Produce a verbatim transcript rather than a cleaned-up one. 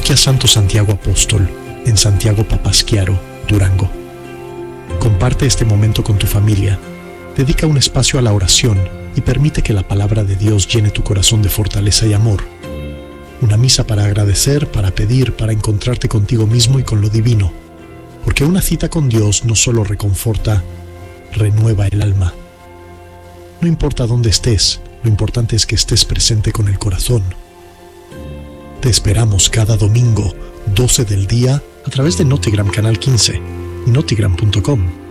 Parroquia Santo Santiago Apóstol, en Santiago Papasquiaro, Durango. Comparte este momento con tu familia, dedica un espacio a la oración y permite que la palabra de Dios llene tu corazón de fortaleza y amor. Una misa para agradecer, para pedir, para encontrarte contigo mismo y con lo divino, porque una cita con Dios no solo reconforta, renueva el alma. No importa dónde estés, lo importante es que estés presente con el corazón. Te esperamos cada domingo, doce del día, a través de Notigram Canal quince y notigram punto com.